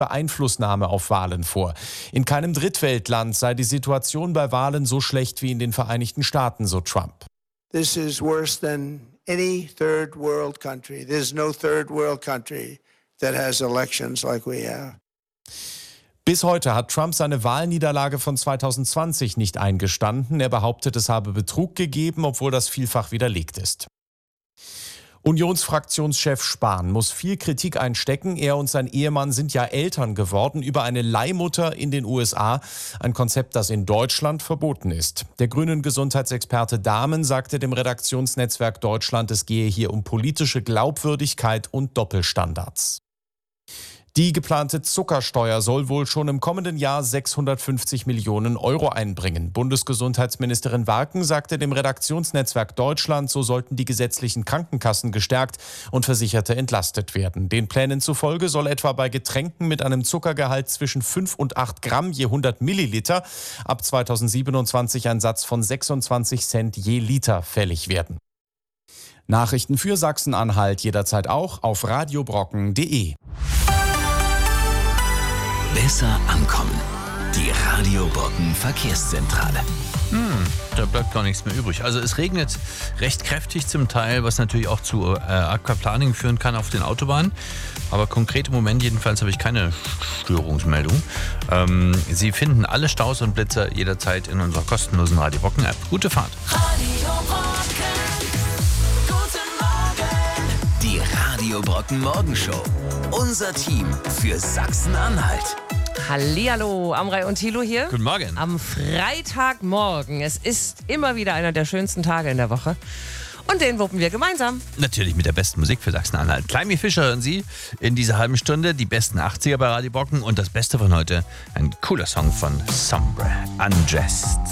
Beeinflussnahme auf Wahlen vor. In keinem Drittweltland sei die Situation bei Wahlen so schlecht wie in den Vereinigten Staaten, so Trump. This is worse than any third world country. There's no third world country that has elections like we have. Bis heute hat Trump seine Wahlniederlage von 2020 nicht eingestanden. Er behauptet, es habe Betrug gegeben, obwohl das vielfach widerlegt ist. Unionsfraktionschef Spahn muss viel Kritik einstecken. Er und sein Ehemann sind ja Eltern geworden über eine Leihmutter in den USA. Ein Konzept, das in Deutschland verboten ist. Der grünen Gesundheitsexperte Dahmen sagte dem Redaktionsnetzwerk Deutschland, es gehe hier um politische Glaubwürdigkeit und Doppelstandards. Die geplante Zuckersteuer soll wohl schon im kommenden Jahr 650 Millionen Euro einbringen. Bundesgesundheitsministerin Warken sagte dem Redaktionsnetzwerk Deutschland, so sollten die gesetzlichen Krankenkassen gestärkt und Versicherte entlastet werden. Den Plänen zufolge soll etwa bei Getränken mit einem Zuckergehalt zwischen 5 und 8 Gramm je 100 Milliliter ab 2027 ein Satz von 26 Cent je Liter fällig werden. Nachrichten für Sachsen-Anhalt jederzeit auch auf radiobrocken.de. Besser ankommen. Die Radio Brocken Verkehrszentrale. Da bleibt gar nichts mehr übrig. Also es regnet recht kräftig zum Teil, was natürlich auch zu Aquaplaning führen kann auf den Autobahnen. Aber konkret im Moment jedenfalls habe ich keine Störungsmeldung. Sie finden alle Staus und Blitzer jederzeit in unserer kostenlosen Radio Brocken App. Gute Fahrt. Radio Brocken. Guten Morgen. Die Radio Brocken Morgenshow. Unser Team für Sachsen-Anhalt. Hallihallo, Amrei und Thilo hier. Guten Morgen. Am Freitagmorgen. Es ist immer wieder einer der schönsten Tage in der Woche. Und den wuppen wir gemeinsam. Natürlich mit der besten Musik für Sachsen-Anhalt. Climby Fischer hören Sie in dieser halben Stunde. Die besten 80er bei Radio Brocken. Und das Beste von heute, ein cooler Song von Sombre, Undressed.